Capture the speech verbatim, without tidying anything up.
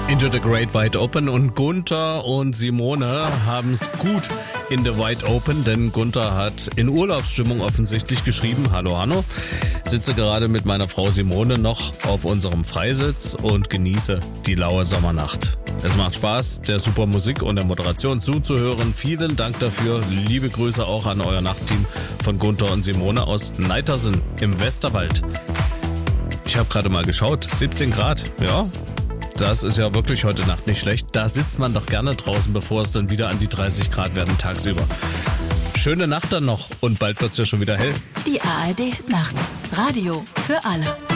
Into the Great Wide Open und Gunther und Simone haben's gut in the Wide Open, denn Gunther hat in Urlaubsstimmung offensichtlich geschrieben, hallo Hanno, sitze gerade mit meiner Frau Simone noch auf unserem Freisitz und genieße die laue Sommernacht. Es macht Spaß, der super Musik und der Moderation zuzuhören. Vielen Dank dafür. Liebe Grüße auch an euer Nachtteam von Gunther und Simone aus Neitersen im Westerwald. Ich habe gerade mal geschaut, siebzehn Grad, ja. Das ist ja wirklich heute Nacht nicht schlecht. Da sitzt man doch gerne draußen, bevor es dann wieder an die dreißig Grad werden tagsüber. Schöne Nacht dann noch und bald wird's ja schon wieder hell. Die A R D Nacht. Radio für alle.